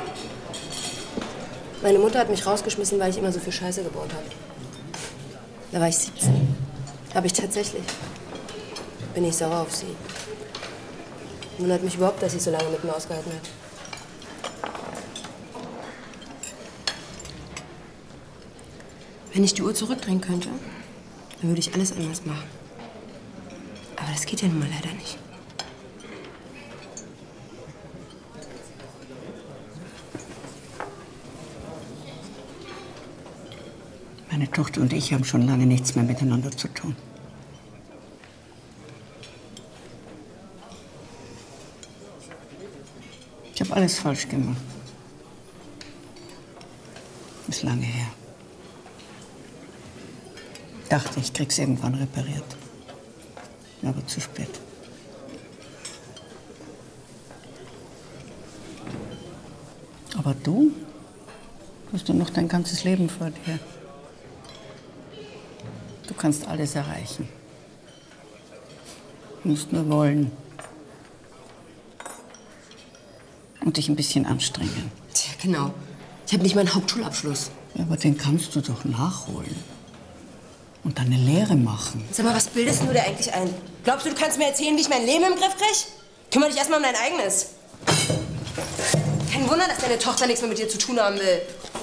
Meine Mutter hat mich rausgeschmissen, weil ich immer so viel Scheiße gebaut habe. Da war ich 17. Habe ich tatsächlich. Bin ich sauer auf sie. Wundert mich überhaupt, dass sie so lange mit mir ausgehalten hat. Wenn ich die Uhr zurückdrehen könnte, dann würde ich alles anders machen. Aber das geht ja nun mal leider nicht. Meine Tochter und ich haben schon lange nichts mehr miteinander zu tun. Ich habe alles falsch gemacht. Ist lange her. Dachte, ich krieg's irgendwann repariert. Aber zu spät. Aber du hast ja noch dein ganzes Leben vor dir. Du kannst alles erreichen. Du musst nur wollen. Und dich ein bisschen anstrengen. Tja, genau. Ich habe nicht mal einen Hauptschulabschluss. Ja, aber den kannst du doch nachholen. Und dann eine Lehre machen. Sag mal, was bildest du dir eigentlich ein? Glaubst du, du kannst mir erzählen, wie ich mein Leben im Griff krieg? Kümmere dich erstmal um dein eigenes. Kein Wunder, dass deine Tochter nichts mehr mit dir zu tun haben will.